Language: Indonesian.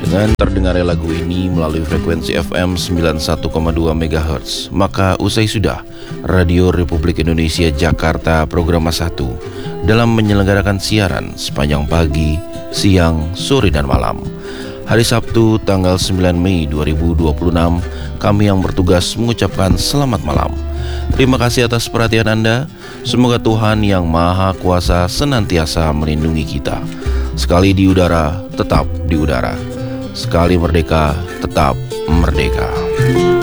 Dengan terdengarnya lagu ini melalui frekuensi FM 91,2 MHz, maka usai sudah Radio Republik Indonesia Jakarta Programa 1 dalam menyelenggarakan siaran sepanjang pagi, siang, sore, dan malam. Hari Sabtu tanggal 9 Mei 2026, kami yang bertugas mengucapkan selamat malam. Terima kasih atas perhatian Anda. Semoga Tuhan yang Maha Kuasa senantiasa melindungi kita. Sekali di udara, tetap di udara. Sekali merdeka, tetap merdeka.